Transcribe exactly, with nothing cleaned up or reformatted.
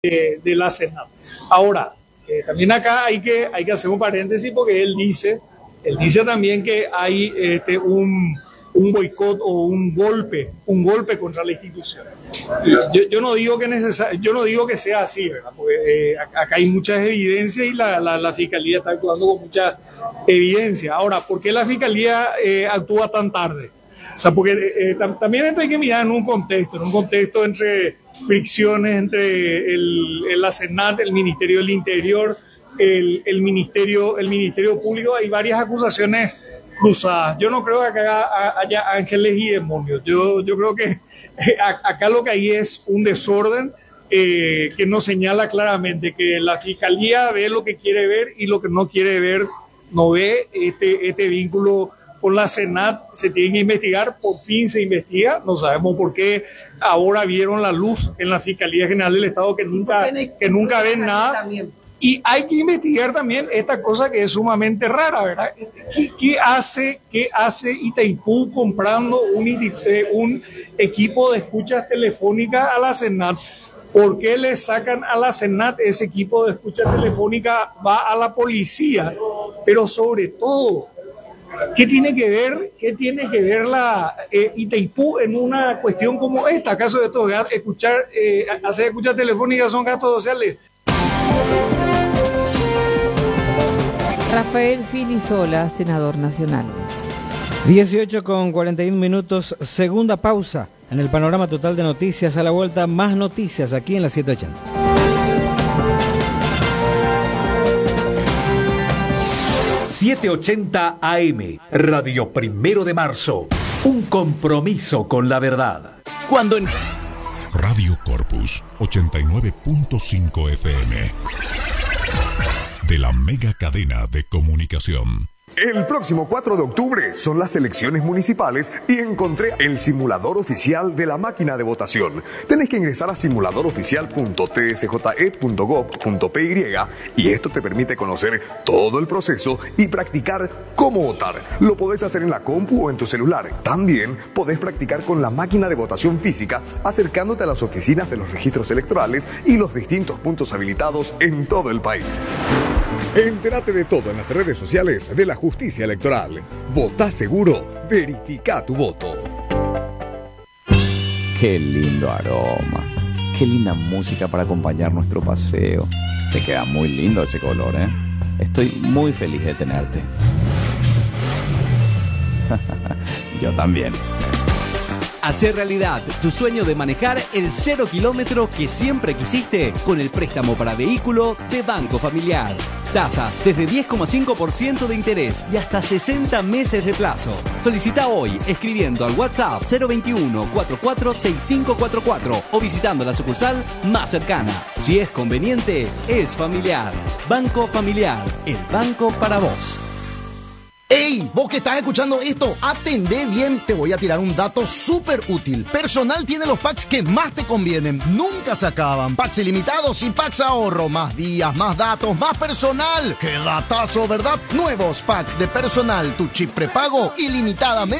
de, de la Senat. Ahora, eh, también acá hay que, hay que hacer un paréntesis porque él dice, él dice también que hay este, un, un boicot o un golpe, un golpe contra la institución. Yo, yo no digo que necesar, yo no digo que sea así, ¿verdad? Porque eh, acá hay muchas evidencias y la, la, la Fiscalía está actuando con mucha evidencia. Ahora, ¿por qué la Fiscalía eh, actúa tan tarde? O sea, porque eh, también esto hay que mirar en un contexto, en un contexto entre fricciones entre el, el, la Senat, el Ministerio del Interior, el, el, Ministerio, el Ministerio Público. Hay varias acusaciones cruzadas. Yo no creo que acá haya ángeles y demonios. Yo, yo creo que acá lo que hay es un desorden eh, que nos señala claramente que la Fiscalía ve lo que quiere ver y lo que no quiere ver no ve. Este, este vínculo con la Senat se tiene que investigar, por fin se investiga, no sabemos por qué ahora vieron la luz en la Fiscalía General del Estado que nunca, que nunca ven nada. Y hay que investigar también esta cosa que es sumamente rara, ¿verdad? ¿Qué, qué hace, qué hace Itaipú comprando un, eh, un equipo de escuchas telefónicas a la Senat? ¿Por qué le sacan a la Senat ese equipo de escucha telefónica? Va a la policía, pero sobre todo, ¿qué tiene que ver, qué tiene que ver la eh, Itaipú en una cuestión como esta? ¿Acaso de todo escuchar, eh, hacer escuchas telefónicas son gastos sociales? Rafael Finisola, senador nacional. dieciocho con cuarenta y uno minutos, segunda pausa en el panorama total de noticias. A la vuelta, más noticias aquí en la setecientos ochenta. setecientos ochenta A M, Radio Primero de Marzo. Un compromiso con la verdad. Cuando en... Radio Corpus ochenta y nueve punto cinco F M. De la mega cadena de comunicación. El próximo cuatro de octubre son las elecciones municipales y encontré el simulador oficial de la máquina de votación. Tenés que ingresar a simulador oficial punto t s j e punto gov punto p y y esto te permite conocer todo el proceso y practicar cómo votar. Lo podés hacer en la compu o en tu celular. También podés practicar con la máquina de votación física acercándote a las oficinas de los registros electorales y los distintos puntos habilitados en todo el país. Entérate de todo en las redes sociales de la Justicia Electoral. Votá seguro, verifica tu voto. Qué lindo aroma, qué linda música para acompañar nuestro paseo. Te queda muy lindo ese color, ¿eh? Estoy muy feliz de tenerte. Yo también. Hacer realidad tu sueño de manejar el cero kilómetro que siempre quisiste con el préstamo para vehículo de Banco Familiar. Tasas desde diez coma cinco por ciento de interés y hasta sesenta meses de plazo. Solicita hoy escribiendo al WhatsApp cero veintiuno, cuarenta y cuatro, sesenta y cinco cuarenta y cuatro o visitando la sucursal más cercana. Si es conveniente, es familiar. Banco Familiar, el banco para vos. ¡Ey! Vos que estás escuchando esto, atendé bien, te voy a tirar un dato súper útil. Personal tiene los packs que más te convienen, nunca se acaban. Packs ilimitados y packs ahorro, más días, más datos, más personal. ¡Qué datazo, verdad! Nuevos packs de Personal, tu chip prepago ilimitadamente